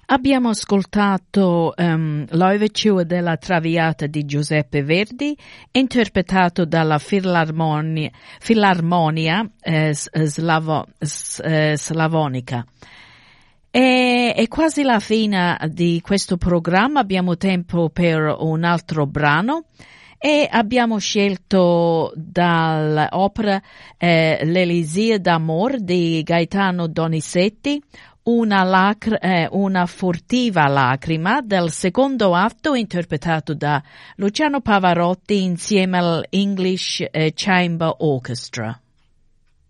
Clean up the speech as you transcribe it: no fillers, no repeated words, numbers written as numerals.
Abbiamo ascoltato l'Overture della Traviata di Giuseppe Verdi, interpretato dalla Filarmonia Slavonica. È quasi la fine di questo programma, abbiamo tempo per un altro brano e abbiamo scelto dall'opera L'Elisir d'Amor di Gaetano Donizetti, una furtiva lacrima del secondo atto interpretato da Luciano Pavarotti insieme all'English Chamber Orchestra.